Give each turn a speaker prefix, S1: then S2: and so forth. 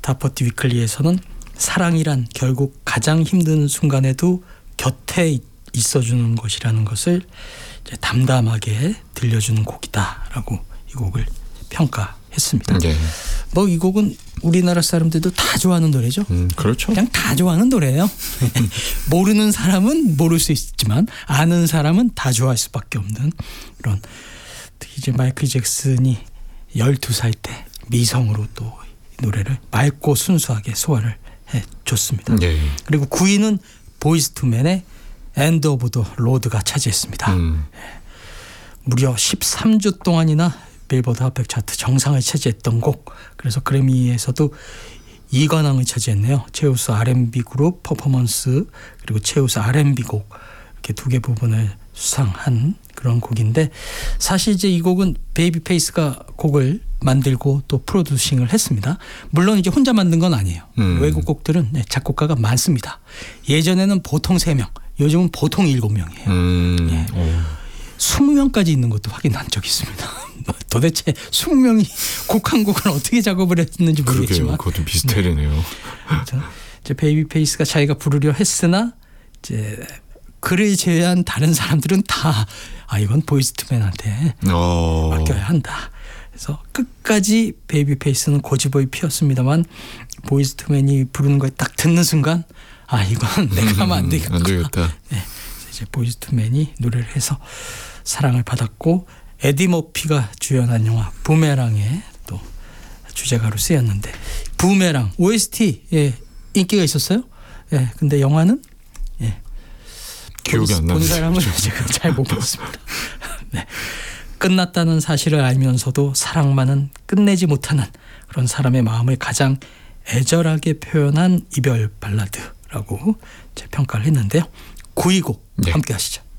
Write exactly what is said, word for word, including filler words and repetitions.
S1: 다퍼티 위클리에서는 사랑이란 결국 가장 힘든 순간에도 곁에 있어주는 것이라는 것을 이제 담담하게 들려주는 곡이다라고 이 곡을 평가했습니다.
S2: 네.
S1: 뭐 이 곡은 우리나라 사람들도 다 좋아하는 노래죠.
S2: 음, 그렇죠.
S1: 그냥 다 좋아하는 노래예요. 모르는 사람은 모를 수 있지만 아는 사람은 다 좋아할 수밖에 없는 그런. 특히 이제 마이클 잭슨이 열두 살 때 미성으로 또 이 노래를 맑고 순수하게 소화를 해줬습니다.
S2: 네.
S1: 그리고 구 위는 보이즈 투 맨의 엔드 오브 더 로드가 차지했습니다.
S2: 음.
S1: 무려 십삼 주 동안이나 빌보드 핫백 차트 정상을 차지했던 곡. 그래서 그래미에서도 이 관왕을 차지했네요. 최우수 알앤비 그룹 퍼포먼스 그리고 최우수 알앤비 곡 이렇게 두 개 부분을 수상한 그런 곡인데 사실 이제 이 곡은 베이비페이스가 곡을 만들고 또 프로듀싱을 했습니다. 물론 이제 혼자 만든 건 아니에요.
S2: 음.
S1: 외국 곡들은 작곡가가 많습니다. 예전에는 보통 세 명, 요즘은 보통 일곱 명이에요.
S2: 음.
S1: 예.
S2: 오.
S1: 이십 명까지 있는 것도 확인한 적이 있습니다. 도대체 이십 명이 곡 한 곡을 어떻게 작업을 했는지 모르겠지만.
S2: 그러게요. 그것도 비스테리네요.
S1: 네. 이제 베이비페이스가 자기가 부르려 했으나 이제 그를 제외한 다른 사람들은 다 아 이건 보이즈 투 맨한테
S2: 어.
S1: 맡겨야 한다. 그래서 끝까지 베이비페이스는 고집을 피웠습니다만 보이즈 투 맨이 부르는 걸 딱 듣는 순간 아 이건 내가 하면 안 되겠다.
S2: 안 되겠다.
S1: 네. 이제 보이즈 투 맨이 노래를 해서 사랑을 받았고 에디 머피가 주연한 영화 부메랑의 또 주제가로 쓰였는데 부메랑 오에스티에 인기가 있었어요. 예, 근데 영화는 예,
S2: 기억이 안 나는
S1: 본 사람은 제가 잘 못 봤습니다. 네. 끝났다는 사실을 알면서도 사랑만은 끝내지 못하는 그런 사람의 마음을 가장 애절하게 표현한 이별 발라드라고 제 평가를 했는데요. 구 위 곡
S2: 네.
S1: 함께 하시죠.